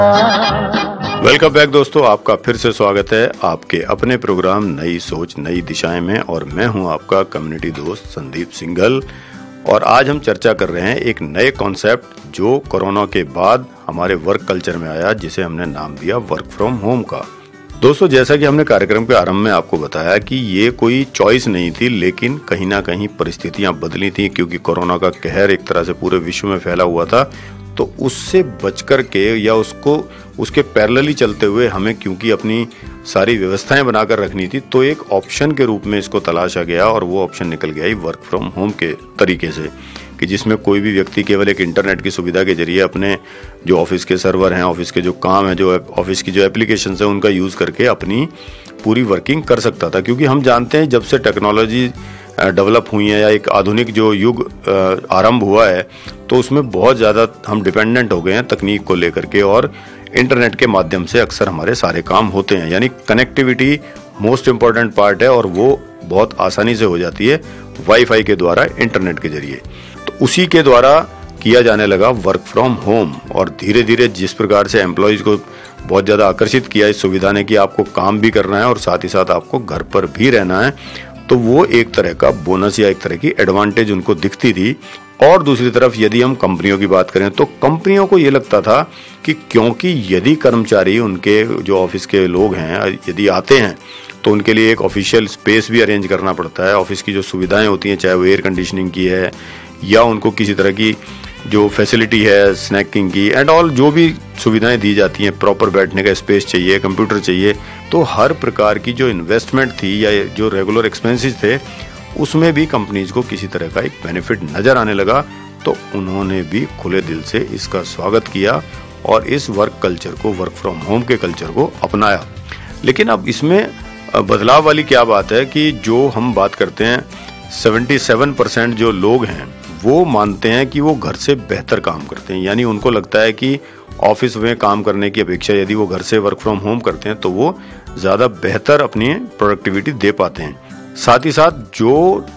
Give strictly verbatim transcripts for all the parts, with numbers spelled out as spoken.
Welcome back दोस्तों, आपका फिर से स्वागत है आपके अपने प्रोग्राम नई सोच नई दिशाएं में। और मैं हूं आपका कम्युनिटी दोस्त संदीप सिंघल। और आज हम चर्चा कर रहे हैं एक नए कॉन्सेप्ट जो कोरोना के बाद हमारे वर्क कल्चर में आया, जिसे हमने नाम दिया वर्क फ्रॉम होम का। दोस्तों, जैसा कि हमने कार्यक्रम के आरंभ में आपको बताया कि ये कोई चॉइस नहीं थी, लेकिन कहीं ना कहीं परिस्थितियां बदली थी, क्योंकि कोरोना का कहर एक तरह से पूरे विश्व में फैला हुआ था। तो उससे बचकर के या उसको उसके पैरेलली चलते हुए हमें क्योंकि अपनी सारी व्यवस्थाएं बनाकर रखनी थी, तो एक ऑप्शन के रूप में इसको तलाशा गया और वो ऑप्शन निकल गया ही वर्क फ्रॉम होम के तरीके से, कि जिसमें कोई भी व्यक्ति केवल एक इंटरनेट की सुविधा के जरिए अपने जो ऑफिस के सर्वर हैं, ऑफिस के जो काम है, जो ऑफिस की जो एप्लीकेशन है, उनका यूज करके अपनी पूरी वर्किंग कर सकता था। क्योंकि हम जानते हैं जब से टेक्नोलॉजी डेवलप हुई है या एक आधुनिक जो युग आरंभ हुआ है, तो उसमें बहुत ज़्यादा हम डिपेंडेंट हो गए हैं तकनीक को लेकर के, और इंटरनेट के माध्यम से अक्सर हमारे सारे काम होते हैं। यानी कनेक्टिविटी मोस्ट इम्पॉर्टेंट पार्ट है, और वो बहुत आसानी से हो जाती है वाईफाई के द्वारा, इंटरनेट के जरिए। तो उसी के द्वारा किया जाने लगा वर्क फ्रॉम होम। और धीरे धीरे जिस प्रकार से एम्प्लॉयज़ को बहुत ज़्यादा आकर्षित किया इस सुविधा ने कि आपको काम भी करना है और साथ ही साथ आपको घर पर भी रहना है, तो वो एक तरह का बोनस या एक तरह की एडवांटेज उनको दिखती थी। और दूसरी तरफ यदि हम कंपनियों की बात करें, तो कंपनियों को ये लगता था कि क्योंकि यदि कर्मचारी, उनके जो ऑफिस के लोग हैं, यदि आते हैं तो उनके लिए एक ऑफिशियल स्पेस भी अरेंज करना पड़ता है। ऑफिस की जो सुविधाएं होती हैं, चाहे वो एयर कंडीशनिंग की है या उनको किसी तरह की जो फैसिलिटी है स्नैकिंग की एंड ऑल, जो भी सुविधाएं दी जाती हैं, प्रॉपर बैठने का स्पेस चाहिए, कंप्यूटर चाहिए, तो हर प्रकार की जो इन्वेस्टमेंट थी या जो रेगुलर एक्सपेंसेस थे, उसमें भी कंपनीज को किसी तरह का एक बेनिफिट नजर आने लगा। तो उन्होंने भी खुले दिल से इसका स्वागत किया और इस वर्क कल्चर को, वर्क फ्रॉम होम के कल्चर को अपनाया। लेकिन अब इसमें बदलाव वाली क्या बात है कि जो हम बात करते हैं सतहत्तर परसेंट जो लोग हैं वो मानते हैं कि वो घर से बेहतर काम करते हैं। यानी उनको लगता है कि ऑफिस में काम करने की अपेक्षा यदि वो घर से वर्क फ्रॉम होम करते हैं तो वो ज़्यादा बेहतर अपनी प्रोडक्टिविटी दे पाते हैं। साथ ही साथ जो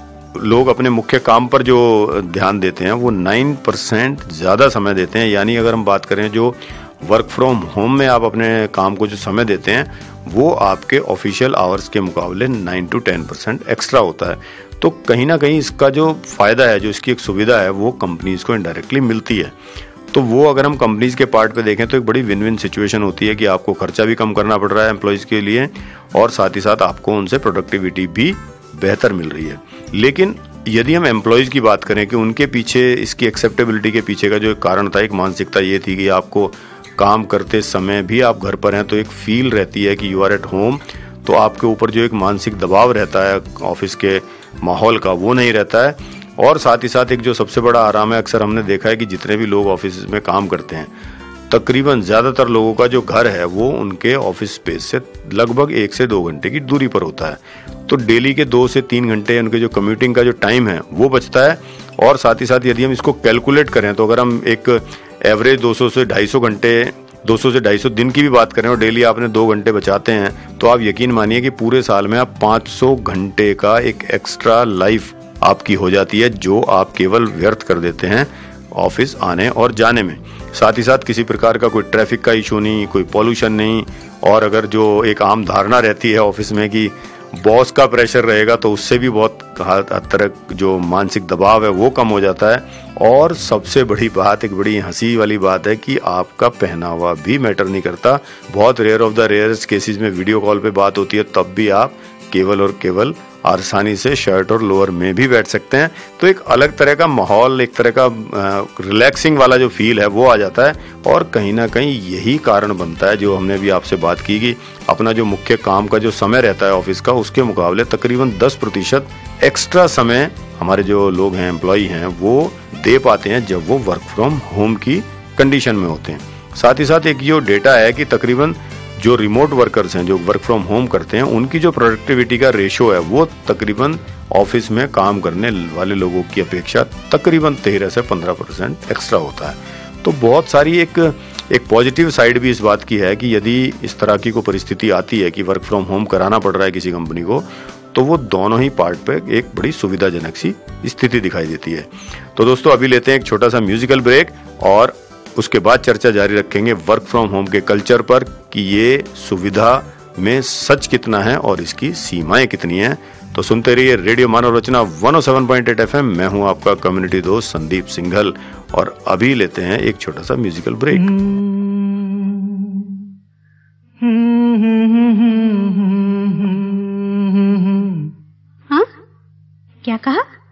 लोग अपने मुख्य काम पर जो ध्यान देते हैं वो नौ परसेंट ज़्यादा समय देते हैं। यानी अगर हम बात करें जो वर्क फ्रॉम होम में आप अपने काम को जो समय देते हैं वो आपके ऑफिशियल आवर्स के मुकाबले नौ टू टेन परसेंट एक्स्ट्रा होता है। तो कहीं ना कहीं इसका जो फायदा है, जो इसकी एक सुविधा है, वो कंपनीज को इनडायरेक्टली मिलती है। तो वो अगर हम कंपनीज के पार्ट पे देखें तो एक बड़ी विन विन सिचुएशन होती है कि आपको खर्चा भी कम करना पड़ रहा है एम्प्लॉयज़ के लिए, और साथ ही साथ आपको उनसे प्रोडक्टिविटी भी बेहतर मिल रही है। लेकिन यदि हम एम्प्लॉयज़ की बात करें कि उनके पीछे, इसकी एक्सेप्टेबिलिटी के पीछे का जो एक कारण था, एक मानसिकता ये थी कि आपको काम करते समय भी आप घर पर हैं तो एक फील रहती है कि यू आर एट होम। तो आपके ऊपर जो एक मानसिक दबाव रहता है ऑफिस के माहौल का, वो नहीं रहता है। और साथ ही साथ एक जो सबसे बड़ा आराम है, अक्सर हमने देखा है कि जितने भी लोग ऑफिस में काम करते हैं, तकरीबन ज़्यादातर लोगों का जो घर है वो उनके ऑफिस स्पेस से लगभग एक से दो घंटे की दूरी पर होता है। तो डेली के दो से तीन घंटे उनके जो कम्यूटिंग का जो टाइम है वो बचता है। और साथ ही साथ यदि हम इसको कैलकुलेट करें तो अगर हम एक एवरेज दो सौ से ढाई सौ घंटे दो सौ से ढाई सौ दिन की भी बात करें और डेली आपने दो घंटे बचाते हैं, तो आप यकीन मानिए कि पूरे साल में आप पाँच सौ घंटे का एक एक्स्ट्रा लाइफ आपकी हो जाती है, जो आप केवल व्यर्थ कर देते हैं ऑफिस आने और जाने में। साथ ही साथ किसी प्रकार का कोई ट्रैफिक का इशू नहीं, कोई पॉल्यूशन नहीं। और अगर जो एक आम धारणा रहती है ऑफिस में कि बॉस का प्रेशर रहेगा, तो उससे भी बहुत हद तक जो मानसिक दबाव है वो कम हो जाता है। और सबसे बड़ी बात, एक बड़ी हंसी वाली बात है कि आपका पहनावा भी मैटर नहीं करता। बहुत rare of the rarest cases में वीडियो कॉल पे बात होती है, तब भी आप केवल और केवल आसानी से शर्ट और लोअर में भी बैठ सकते हैं। तो एक अलग तरह का माहौल, एक तरह का रिलैक्सिंग वाला जो फील है वो आ जाता है। और कहीं ना कहीं यही कारण बनता है, जो हमने भी आपसे बात की, कि अपना जो मुख्य काम का जो समय रहता है ऑफिस का, उसके मुकाबले तकरीबन दस प्रतिशत एक्स्ट्रा समय हमारे जो लोग हैं, एम्प्लॉई हैं, वो दे पाते हैं जब वो वर्क फ्रॉम होम की कंडीशन में होते हैं। साथ ही साथ एक ये डेटा है कि तकरीबन जो रिमोट वर्कर्स हैं, जो वर्क फ्रॉम होम करते हैं, उनकी जो प्रोडक्टिविटी का रेशो है वो तकरीबन ऑफिस में काम करने वाले लोगों की अपेक्षा तकरीबन तेरह से पंद्रह परसेंट एक्स्ट्रा होता है। तो बहुत सारी एक एक पॉजिटिव साइड भी इस बात की है कि यदि इस तरह की कोई परिस्थिति आती है कि वर्क फ्रॉम होम कराना पड़ रहा है किसी कंपनी को, तो वो दोनों ही पार्ट पे एक बड़ी सुविधाजनक सी स्थिति दिखाई देती है। तो दोस्तों, अभी लेते हैं एक छोटा सा म्यूजिकल ब्रेक और उसके बाद चर्चा जारी रखेंगे वर्क फ्रॉम होम के कल्चर पर कि ये सुविधा में सच कितना है और इसकी सीमाएं कितनी हैं। तो सुनते रहिए रेडियो मानव रचना एक सौ सात पॉइंट आठ एफएम। मैं हूं आपका कम्युनिटी दोस्त संदीप सिंघल और अभी लेते हैं एक छोटा सा म्यूजिकल ब्रेक। हाँ? क्या कहा?